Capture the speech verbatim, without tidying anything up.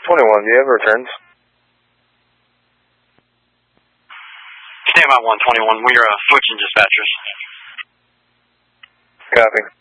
twenty-one, do you have returns? Stand by one twenty-one, we're uh, switching dispatchers. Copy.